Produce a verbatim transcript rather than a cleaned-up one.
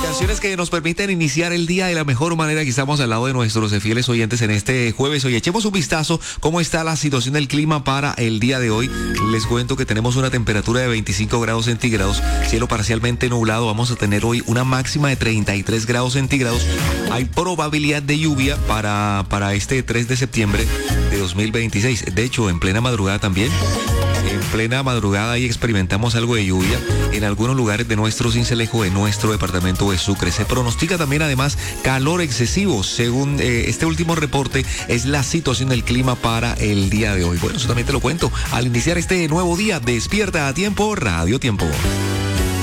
Canciones que nos permiten iniciar el día de la mejor manera. Aquí estamos al lado de nuestros fieles oyentes en este jueves. Hoy echemos un vistazo cómo está la situación del clima para el día de hoy. Les cuento que tenemos una temperatura de veinticinco grados centígrados, cielo parcialmente nublado. Vamos a tener hoy una máxima de treinta y tres grados centígrados. Hay probabilidad de lluvia para, para este tres de septiembre de dos mil veintiséis. De hecho, en plena madrugada también. En plena madrugada ahí experimentamos algo de lluvia en algunos lugares de nuestro Sincelejo, de nuestro departamento de Sucre. Se pronostica también además calor excesivo. Según eh, este último reporte, es la situación del clima para el día de hoy. Bueno, eso también te lo cuento al iniciar este nuevo día. Despierta a tiempo, Radio Tiempo.